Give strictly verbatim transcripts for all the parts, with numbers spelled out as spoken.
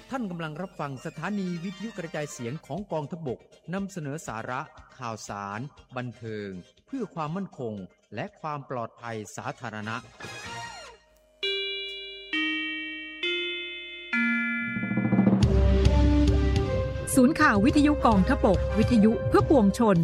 ท่านกำลังรับฟังสถานีวิทยุกระจายเสียงของกองทัพบกนำเสนอสาระข่าวสารบันเทิงเพื่อความมั่นคงและความปลอดภัยสาธารณะศูนย์ข่าววิทยุกองทัพบกวิทยุเพื่อปวงชน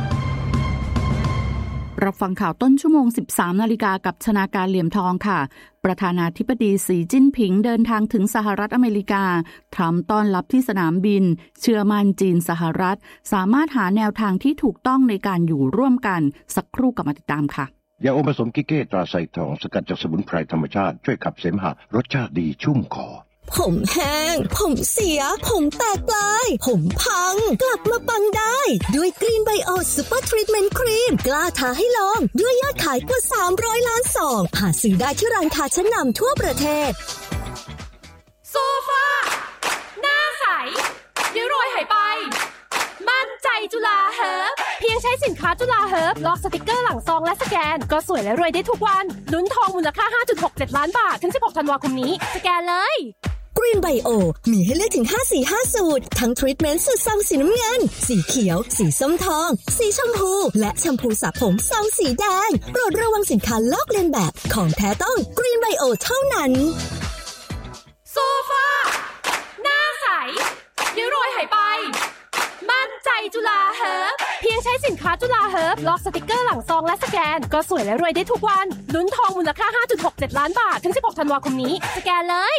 รับฟังข่าวต้นชั่วโมง สิบสามนาฬิกากับชนาการเหลี่ยมทองค่ะประธานาธิบดีสีจิ้นผิงเดินทางถึงสหรัฐอเมริกาทรัมป์ต้อนรับที่สนามบินเชื่อมั่นจีนสหรัฐสามารถหาแนวทางที่ถูกต้องในการอยู่ร่วมกันสักครู่กับมาติดตามค่ะยาอมผสมกิเก้ตราไซทองสกัดจากสมุนไพรธรรมชาติช่วยขับเสมหะรสชาติดีชุ่มคอผมแห้งผมเสียผมแตกปลายผมพังกลับมาปังได้ด้วยกรีนไบโอซูเปอร์ทรีทเมนต์ครีมกล้าท้าให้ลองด้วยยอดขายกว่าสามร้อยล้านซองหาซื้อได้ที่ร้านค้าชั้นนำทั่วประเทศโซฟาหน้าใสเดี๋ยวโรยหายไปมั่นใจจุฬาเฮิร์บเพียงใช้สินค้าจุฬาเฮิร์บล็อกสติกเกอร์หลังซองและสแกนก็สวยและรวยได้ทุกวันลุ้นทองมูลค่า ห้าจุดหกเจ็ด ล้านบาทถึงสิบหกธันวาคมนี้สแกนเลย Green Bio มีให้เลือกถึงห้าสีห้าสูตรทั้งทรีทเมนต์สูตรซองสีน้ำเงินสีเขียวสีส้มทองสีชมพูและแชมพูสระผมซองสีแดงโปรดระวังสินค้าลอกเลียนแบบของแท้ต้อง Green Bio เท่านั้นโซฟาหน้าใสเดี๋ยวโรยหายไปมั่นใจจุฬาเฮิร์บเพียงใช้สินค้าจุฬาเฮิร์บล็อกสติกเกอร์หลังซองและสแกนก็สวยและรวยได้ทุกวันลุ้นทองมูลค่า ห้าจุดหกเจ็ด ล้านบาทถึงสิบหกธันวาคมนี้สแกนเลย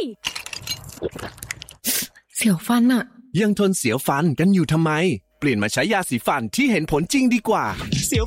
เสียวฟันอะยังทนเสียวฟันกันอยู่ทำไมเปลี่ยนมาใช้ยาสีฟันที่เห็นผลจริงดีกว่าเสียว